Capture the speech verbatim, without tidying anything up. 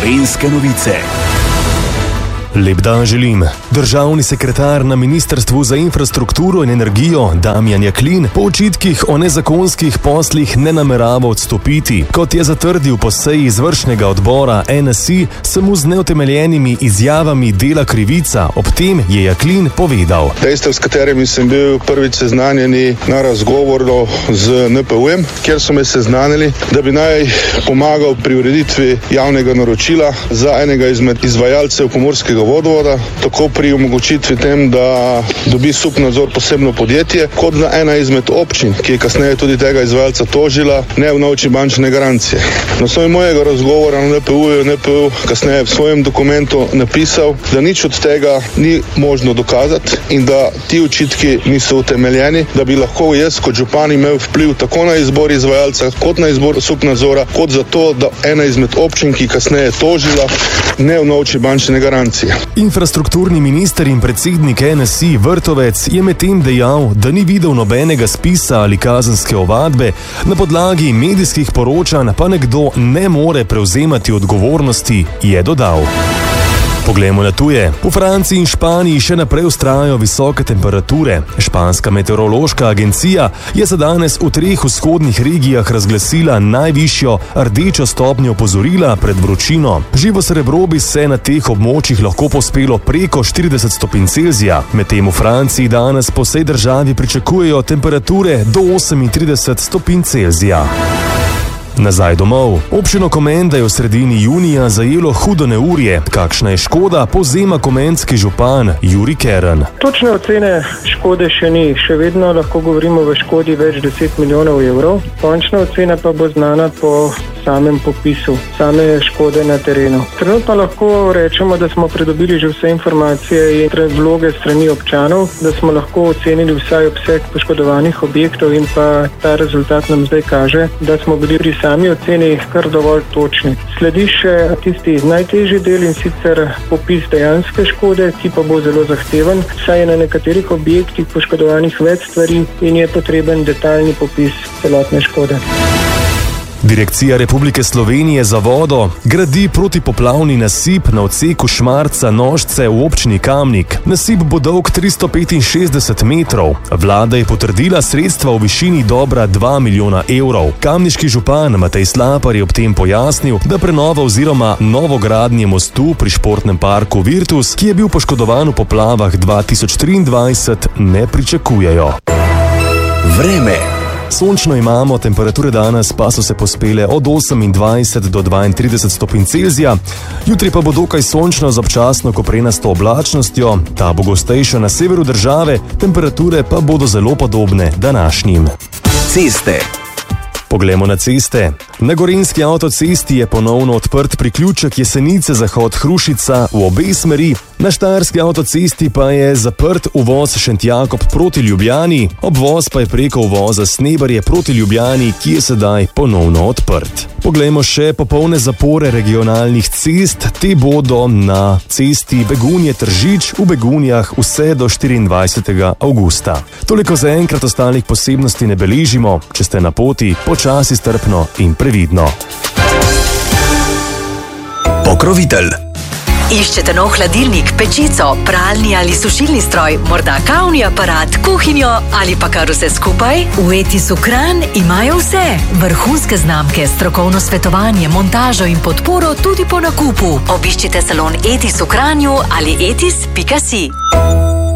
Gorenjske novice. Lep dan želim. Državni sekretar na Ministrstvu za infrastrukturo in energijo Damjan Jaklin po očitkih o nezakonskih poslih ne namerava odstopiti. Kot je zatrdil po seji izvršnega odbora N S I, se mu z neutemeljenimi izjavami dela krivica. Ob tem je Jaklin povedal: Dejstev, s katerimi sem bil prvič seznanjeni na razgovoru z N P U-jem, kjer so me seznanili, da bi naj pomagal pri ureditvi javnega naročila za enega izmed izvajalcev pomurskega vodovoda, tako pri omogočitvi tem, da dobi subnadzor posebno podjetje, kot za ena izmed občin, ki je kasneje tudi tega izvajalca tožila, ne vnovči bančne garancije. Na osnovi mojega razgovora na N P U-ju, N P U kasneje v svojem dokumentu napisal, da nič od tega ni možno dokazati in da ti očitki niso utemeljeni, da bi lahko jaz kot župan imel vpliv tako na izbor izvajalca, kot na izbor subnadzora, kot za to, da ena izmed občin, ki kasneje tožila, ne vnovči bančne garancije. Infrastrukturni minister in predsednik N S I Vrtovec je medtem dejal, da ni videl nobenega spisa ali kazenske ovadbe, na podlagi medijskih poročanj pa nekdo ne more prevzemati odgovornosti, je dodal. Poglejmo na tuje. V Franciji in Španiji še naprej vztrajajo visoke temperature. Španska meteorološka agencija je za danes v treh vzhodnih regijah razglasila najvišjo rdečo stopnjo opozorila pred vročino. Živo srebro bi se na teh območjih lahko povzpelo preko štirideset stopinj Celzija. Medtem v Franciji danes po vsej državi pričakujejo temperature do osemintrideset stopinj Celzija. Nazaj domov. Občino Komenda je v sredini junija zajelo hudo neurje. Kakšna je škoda, povzema komenski župan Jurij Kern. Točne ocene škode še ni. Še vedno lahko govorimo o škodi več deset milijonov evrov. Končna ocena pa bo znana po samem popisu, same škode na terenu. Trenutno lahko rečemo, da smo pridobili že vse informacije in vloge strani občanov, da smo lahko ocenili vsaj obseg poškodovanih objektov in pa ta rezultat nam zdaj kaže, da smo bili pri sami oceni kar dovolj točni. Sledi še tisti najtežji del in sicer popis dejanske škode, ki pa bo zelo zahteven, saj je na nekaterih objektih poškodovanih več stvari in je potreben detaljni popis celotne škode. Direkcija Republike Slovenije za vodo gradi protipoplavni nasip na odseku Šmarca-Nožce v občini Kamnik. Nasip bo dolg tristo petinšestdeset metrov. Vlada je potrdila sredstva v višini dobra dva milijona evrov. Kamniški župan Matej Slapar je ob tem pojasnil, da prenova oziroma novogradnje mostu pri športnem parku Virtus, ki je bil poškodovan v poplavah dva tisoč triindvajset, ne pričakujejo. Vreme. Sončno imamo, temperature danes pa so se povzpele od osemindvajset do dvaintrideset stopinj Celzija. Jutri pa bo dokaj sončno z občasno koprenasto oblačnostjo, ta bo gostejša na severu države, temperature pa bodo zelo podobne današnjim. Ceste. Poglejmo na ceste. Na Gorenjski avtocesti je ponovno odprt priključek Jesenice-Zahod-Hrušica v obe smeri, na Štajerski avtocesti pa je zaprt uvoz Šentjakob proti Ljubljani, obvoz pa je preko uvoza Snebarje proti Ljubljani, ki je sedaj ponovno odprt. Poglejmo še popolne zapore regionalnih cest, te bodo na cesti Begunje-Tržič v Begunjah vse do štiriindvajsetega avgusta. Toliko za enkrat, ostalih posebnosti ne beležimo, če ste na poti, počasi, strpno in previdno. Pokrovitelj. Iščete nov hladilnik, pečico, pralni ali sušilni stroj, morda kavni aparat, kuhinjo ali pa kar vse skupaj? V Etisu Kranj imajo vse. Vrhunske znamke, strokovno svetovanje, montažo in podporo tudi po nakupu. Obiščite salon Etis v Kranju ali etis pika si.